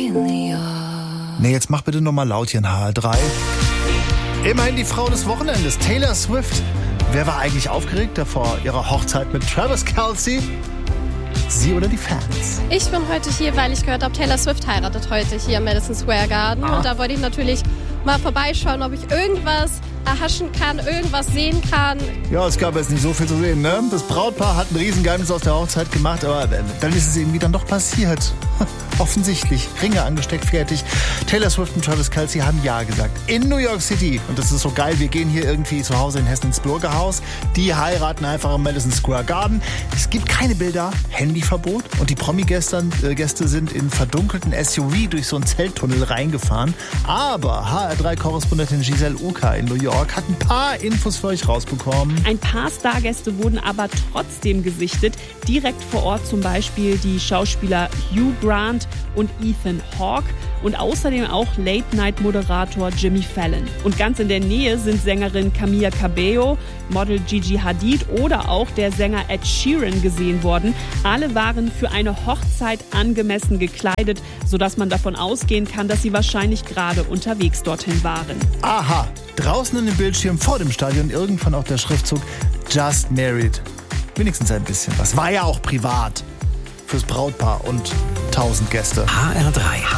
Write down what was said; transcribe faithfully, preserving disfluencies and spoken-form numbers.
Nee, jetzt mach bitte nochmal laut hier in H R drei. Immerhin die Frau des Wochenendes, Taylor Swift. Wer war eigentlich aufgeregter vor ihrer Hochzeit mit Travis Kelce? Sie oder die Fans? Ich bin heute hier, weil ich gehört habe, Taylor Swift heiratet heute hier im Madison Square Garden. Ah. Und da wollte ich natürlich mal vorbeischauen, ob ich irgendwas erhaschen kann, irgendwas sehen kann. Ja, es gab jetzt nicht so viel zu sehen, ne? Das Brautpaar hat ein Riesengeheimnis aus der Hochzeit gemacht, aber dann ist es irgendwie dann doch passiert. Offensichtlich. Ringe angesteckt, fertig. Taylor Swift und Travis Kelce haben Ja gesagt. In New York City. Und das ist so geil. Wir gehen hier irgendwie zu Hause in Hessen ins Bürgerhaus. Die heiraten einfach im Madison Square Garden. Es gibt keine Bilder. Handyverbot. Und die Promi-Gäste äh, Gäste sind in verdunkelten S U V durch so einen Zelttunnel reingefahren. Aber H R drei Korrespondentin Giselle Uka in New York hat ein paar Infos für euch rausbekommen. Ein paar Stargäste wurden aber trotzdem gesichtet. Direkt vor Ort zum Beispiel die Schauspieler Hugh Grant und Ethan Hawke und außerdem auch Late-Night-Moderator Jimmy Fallon. Und ganz in der Nähe sind Sängerin Camila Cabello, Model Gigi Hadid oder auch der Sänger Ed Sheeran gesehen worden. Alle waren für eine Hochzeit angemessen gekleidet, sodass man davon ausgehen kann, dass sie wahrscheinlich gerade unterwegs dorthin waren. Aha, draußen in dem Bildschirm vor dem Stadion irgendwann auch der Schriftzug Just Married. Wenigstens ein bisschen. Das war ja auch privat. Fürs Brautpaar und tausend Gäste. H R drei